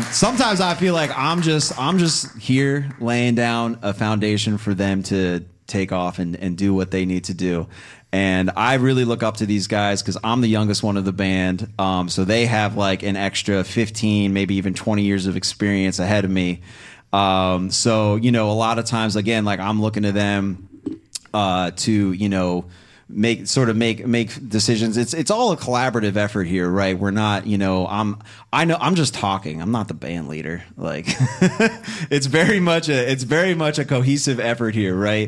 Sometimes I feel like I'm just here laying down a foundation for them to take off and do what they need to do. And I really look up to these guys because I'm the youngest one of the band. So they have like an extra 15, maybe even 20 years of experience ahead of me. So, a lot of times, again, like I'm looking to them to, make decisions. It's all a collaborative effort here, right? We're not, I'm just talking. I'm not the band leader. Like it's very much a cohesive effort here, right?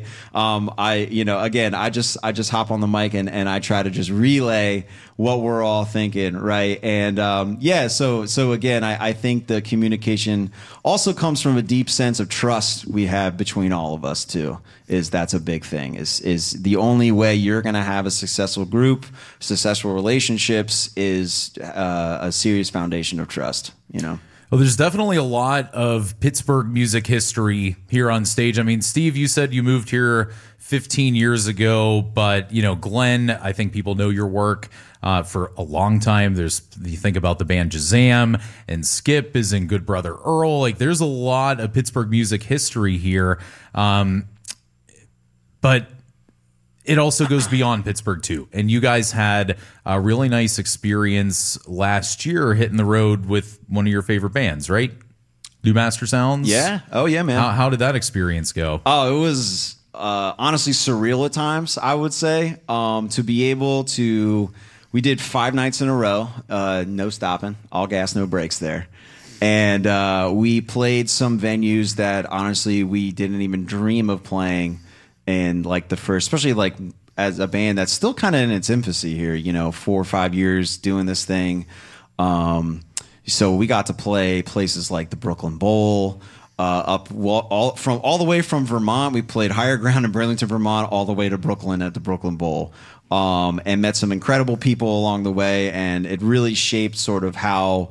I just hop on the mic and I try to just relay what we're all thinking, right? And so again, I think the communication also comes from a deep sense of trust we have between all of us too. That's a big thing. Is the only way you're going to have a successful group, successful relationships is a serious foundation of trust. Well, there's definitely a lot of Pittsburgh music history here on stage. I mean, Steve, you said you moved here 15 years ago, but Glenn, I think people know your work for a long time. You think about the band Shazam, and Skip is in Good Brother Earl. Like, there's a lot of Pittsburgh music history here. But it also goes beyond Pittsburgh too. And you guys had a really nice experience last year hitting the road with one of your favorite bands, right? New Master Sounds? Yeah. Oh, yeah, man. How did that experience go? Oh, it was honestly surreal at times, I would say. To be able to... We did 5 nights in a row, no stopping, all gas, no brakes there. And we played some venues that honestly we didn't even dream of playing. And like the first, especially like as a band that's still kind of in its infancy here, 4 or 5 years doing this thing. So we got to play places like the Brooklyn Bowl, all the way from Vermont. We played Higher Ground in Burlington, Vermont, all the way to Brooklyn at the Brooklyn Bowl, and met some incredible people along the way. And it really shaped sort of how,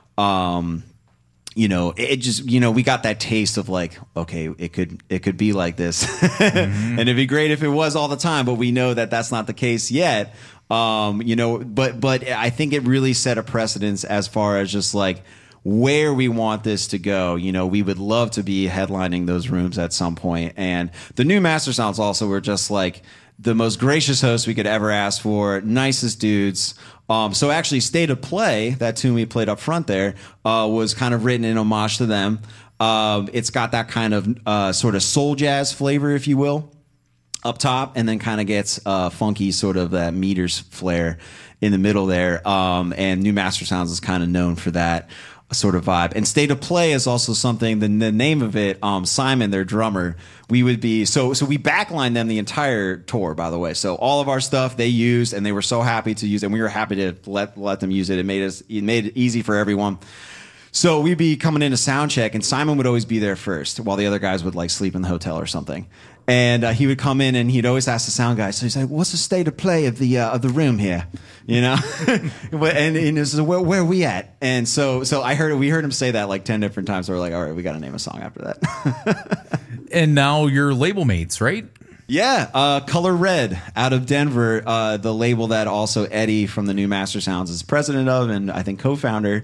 it just, we got that taste of like, okay, it could be like this. And it'd be great if it was all the time, but we know that that's not the case yet. But I think it really set a precedence as far as just like where we want this to go. We would love to be headlining those rooms at some point. And the New Master Sounds also were just like the most gracious hosts we could ever ask for, nicest dudes. So actually State of Play, that tune we played up front there, was kind of written in homage to them. It's got that kind of sort of soul jazz flavor, if you will, up top, and then kind of gets funky sort of that meters flair in the middle there. And New Master Sounds is kind of known for that sort of vibe. And State of Play is also something, the name of it, Simon, their drummer, we would be, so we backlined them the entire tour, by the way. So all of our stuff they used, and they were so happy to use it, and we were happy to let them use it. It made it easy for everyone. So we'd be coming into sound check, and Simon would always be there first while the other guys would like sleep in the hotel or something. And he would come in and he'd always ask the sound guy. So he's like, "What's the state of play of the room here?" and he says, "Where are we at?" And so we heard him say that like 10 different times. So we're like, "All right, we got to name a song after that." And now you're label mates, right? Yeah, Color Red out of Denver, the label that also Eddie from the New Master Sounds is president of, and I think co-founder.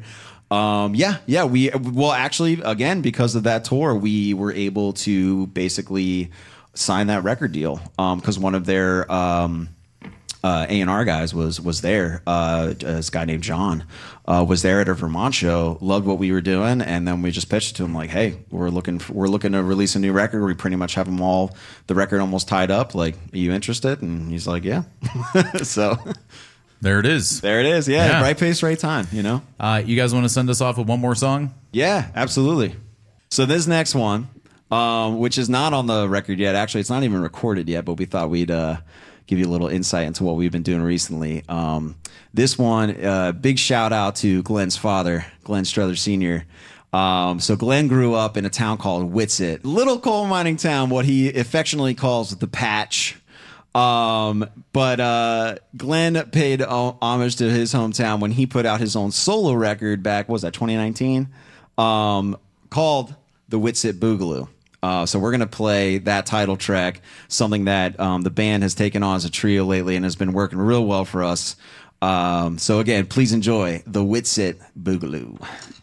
Actually, again, because of that tour, we were able to basically sign that record deal because one of their A&R guys was there. This guy named John was there at a Vermont show, loved what we were doing, and then we just pitched it to him like, "Hey, we're looking to release a new record. We pretty much have the record almost tied up. Like, are you interested?" And he's like, "Yeah." So. There it is. Yeah. Right place, right time, You guys want to send us off with one more song? Yeah, absolutely. So this next one, which is not on the record yet. Actually, it's not even recorded yet, but we thought we'd give you a little insight into what we've been doing recently. This one, big shout out to Glenn's father, Glenn Struther Sr. So Glenn grew up in a town called Whitsett, little coal mining town, what he affectionately calls the Patch. But Glenn paid homage to his hometown when he put out his own solo record back, what was that, 2019? Called The Whitsett Boogaloo. So we're going to play that title track, something that the band has taken on as a trio lately and has been working real well for us. So again, please enjoy The Whitsett Boogaloo.